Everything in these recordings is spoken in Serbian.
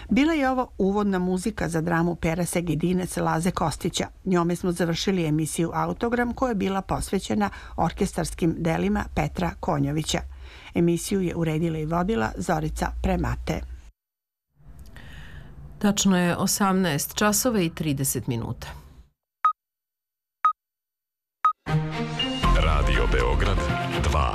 Bila je ovo uvodna muzika za dramu Pera Segedinec Laze Kostića. Njome smo završili emisiju Autogram koja je bila posvećena orkestarskim delima Petra Konjovića. Emisiju je uredila i vodila Zorica Premate. Tačno je 18 časova i 30 minuta. Radio Beograd 2.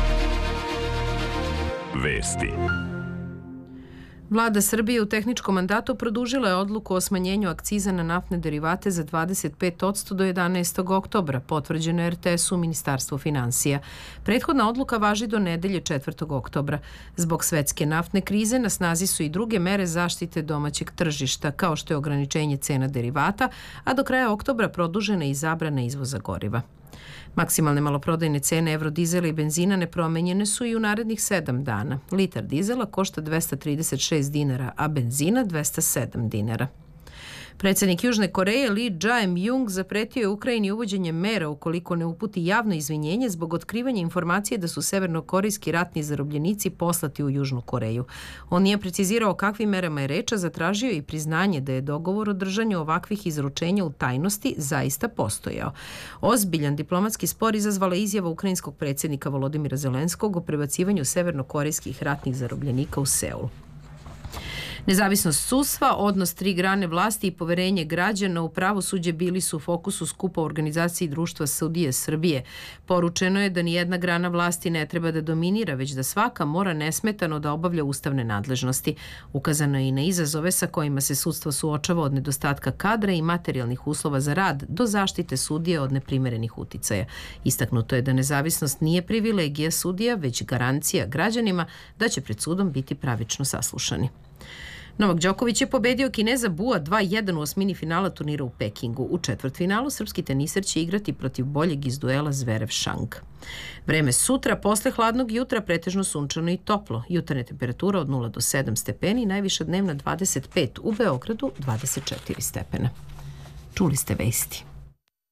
Vesti. Vlada Srbije u tehničkom mandatu produžila je odluku o smanjenju akciza na naftne derivate za 25% do 11. oktobra, potvrđeno je RTS-u Ministarstvo finansija. Prethodna odluka važi do nedelje 4. oktobra. Zbog svetske naftne krize na snazi su i druge mere zaštite domaćeg tržišta, kao što je ograničenje cena derivata, a do kraja oktobra produžena i zabrana izvoza goriva. Maksimalne maloprodajne cene evrodizela i benzina nepromenjene su i u narednih 7 dana. Litar dizela košta 236 dinara, a benzina 207 dinara. Predsjednik Južne Koreje Lee Jae-myung zapretio je Ukrajini uvođenjem mera ukoliko ne uputi javno izvinjenje zbog otkrivanja informacije da su severnokorejski ratni zarobljenici poslati u Južnu Koreju. On nije precizirao o kakvim merama je reč, a zatražio i priznanje da je dogovor o držanju ovakvih izručenja u tajnosti zaista postojao. Ozbiljan diplomatski spor izazvala izjava ukrajinskog predsjednika Volodimira Zelenskog o prebacivanju severnokorejskih ratnih zarobljenika u Seul. Nezavisnost sudstva, odnos 3 grane vlasti i poverenje građana u pravosuđe bili su u fokusu skupa u organizaciji Društva sudije Srbije. Poručeno je da nijedna grana vlasti ne treba da dominira, već da svaka mora nesmetano da obavlja ustavne nadležnosti. Ukazano je i na izazove sa kojima se sudstvo suočava, od nedostatka kadra i materijalnih uslova za rad do zaštite sudija od neprimerenih uticaja. Istaknuto je da nezavisnost nije privilegija sudija, već garancija građanima da će pred sudom biti pravično saslušani. Novak Đoković je pobedio Kineza Bua 2-1 u osmini finala turnira u Pekingu. U četvrtfinalu srpski teniser će igrati protiv boljeg iz duela Zverev Šang. Vreme sutra, posle hladnog jutra, pretežno sunčano i toplo. Jutarnja temperatura od 0 do 7 stepeni, najviša dnevna 25, u Beogradu 24 stepena. Čuli ste vesti.